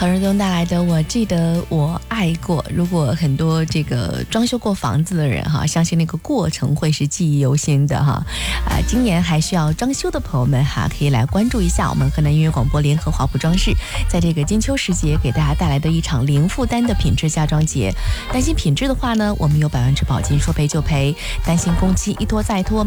何润东带来的我记得我爱过。如果很多这个装修过房子的人哈，相信那个过程会是记忆犹新的哈。今年还需要装修的朋友们哈，可以来关注一下我们河南音乐广播联合华普装饰在这个金秋时节给大家带来的一场零负担的品质家装节。担心品质的话呢，我们有100%保金，说赔就赔；担心工期一拖再拖，